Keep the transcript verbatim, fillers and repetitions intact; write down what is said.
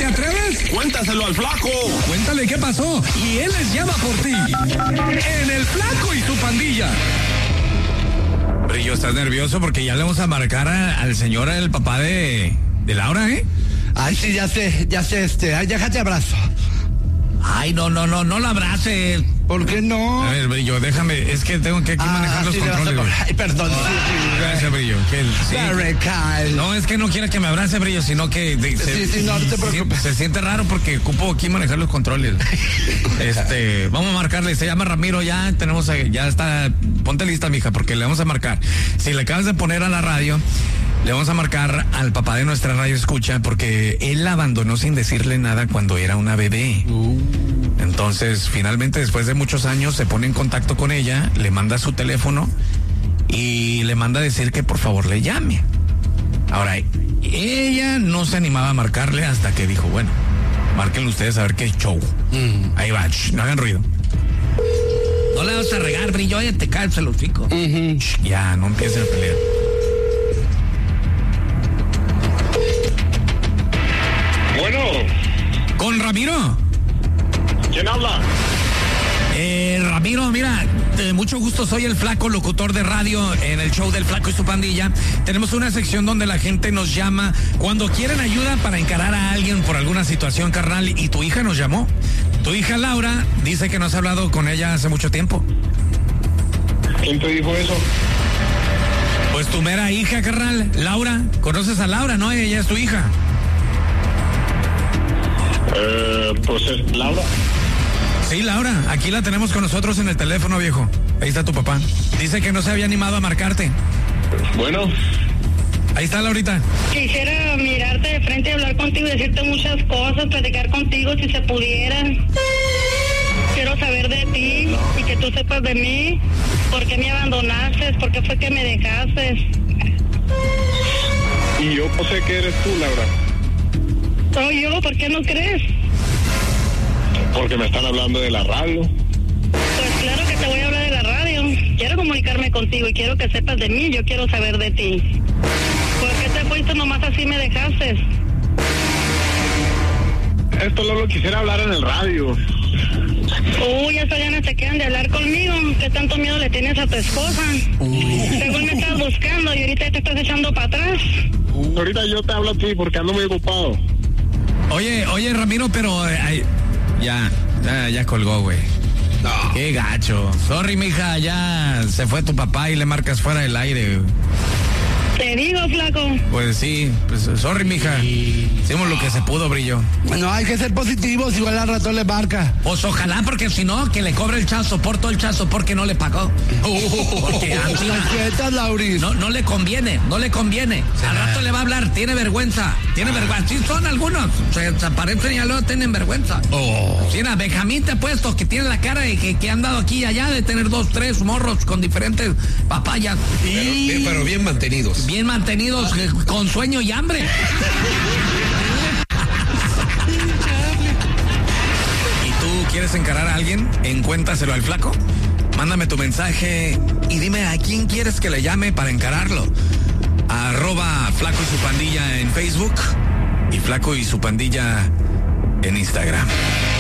atreves? Cuéntaselo al Flaco. Cuéntale qué pasó y él les llama por ti. En el Flaco y su pandilla. Brillo, ¿estás nervioso? Porque ya le vamos a marcar a, al señor, el papá de, de Laura, ¿eh? Ay, sí, ya sé, ya sé, este. Ay, déjate abrazo. Ay, no, no, no, no la abraces. ¿Por qué no? A ver, Brillo, déjame, es que tengo que aquí Ah, manejar los sí, le vas a controles. poner- güey. Ay, perdón. sí, sí, Gracias, Brillo. Que el- sí. Sorry, Kyle. No, es que no quiere que me abrace, Brillo, sino que... de- Sí, sí, no, no te preocupes. Se, se siente raro porque ocupo aquí manejar los controles. Este, vamos a marcarle, se llama Ramiro, ya tenemos, eh, ya está, ponte lista, mija, porque le vamos a marcar. Si le acabas de poner a la radio, le vamos a marcar al papá de nuestra radio escucha, porque él la abandonó sin decirle nada cuando era una bebé. Entonces, finalmente, después de muchos años, se pone en contacto con ella, le manda su teléfono y le manda a decir que por favor le llame. Ahora, ella no se animaba a marcarle hasta que dijo, bueno, márquenle ustedes a ver qué show. Mm. Ahí va, shh, no hagan ruido. No le vas a regar, Brillo, ya te caes el hocico. Shh, ya, no empiecen a pelear. Bueno, ¿Con Ramiro? ¿quién habla? Eh, Ramiro, mira, de mucho gusto, soy el Flaco, locutor de radio en el show del Flaco y su pandilla. Tenemos una sección donde la gente nos llama cuando quieren ayuda para encarar a alguien por alguna situación, carnal, y tu hija nos llamó. Tu hija Laura dice que no has hablado con ella hace mucho tiempo. ¿Quién te dijo eso? Pues tu mera hija, carnal, Laura. ¿Conoces a Laura, no? Ella es tu hija. Eh, pues es Laura. Sí, Laura, aquí la tenemos con nosotros en el teléfono, viejo. Ahí está tu papá. Dice que no se había animado a marcarte. Bueno, Ahí está Laurita. Quisiera mirarte de frente y hablar contigo y decirte muchas cosas, platicar contigo si se pudiera. Quiero saber de ti y que tú sepas de mí. ¿Por qué me abandonaste? ¿Por qué fue que me dejaste? y yo pues sé que eres tú, Laura. Soy yo, ¿por qué no crees? Porque me están hablando de la radio. Pues claro que te voy a hablar de la radio. Quiero comunicarme contigo y quiero que sepas de mí. Yo quiero saber de ti. ¿Por qué te fuiste nomás así me dejaste? Esto no lo quisiera hablar en el radio. Uy, esas ganas te quedan de hablar conmigo. ¿Qué tanto miedo le tienes a tu esposa? Según me estás buscando y ahorita te estás echando para atrás. Ahorita yo te hablo a ti porque ando muy ocupado. Oye, oye, Ramiro, pero... eh, ay, ya, ya, ya colgó, güey. No. Qué gacho. Sorry, mija, ya se fue tu papá y le marcas fuera del aire. Te digo, flaco. Pues sí, pues sorry, mija. Hicimos lo que se pudo, Brillo. No, hay que ser positivos, igual al rato le marca. Pues ojalá, porque si no, que le cobre el chazo por todo el chazo porque no le pagó. Porque así Respetas, Lauris. no, no le conviene, no le conviene. Al rato le va a hablar, tiene vergüenza, tiene vergüenza. Sí son algunos, se desaparecen y ya luego tienen vergüenza. Oh. Sí, na, Benjamín te ha puesto que tiene la cara de que, que han dado aquí y allá de tener dos, tres morros con diferentes papayas. Pero bien, pero bien mantenidos. Bien mantenidos, eh, con sueño y hambre. ¿Y tú quieres encarar a alguien? Encuéntaselo al Flaco. Mándame tu mensaje y dime a quién quieres que le llame para encararlo. Arroba Flaco y su pandilla en Facebook y Flaco y su pandilla en Instagram.